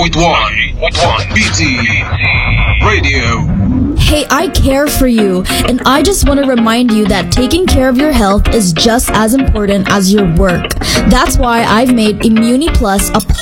98.1 BT Radio. Hey, I care for you, and I just want to remind you that taking care of your health is just as important as your work. That's why I've made Immuni Plus a